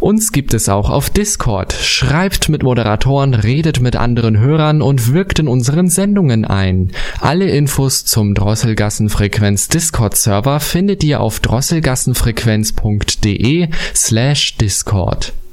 Uns gibt es auch auf Discord. Schreibt mit Moderatoren, redet mit anderen Hörern und wirkt in unseren Sendungen ein. Alle Infos zum Drosselgassenfrequenz Discord-Server findet ihr auf drosselgassenfrequenz.de/Discord.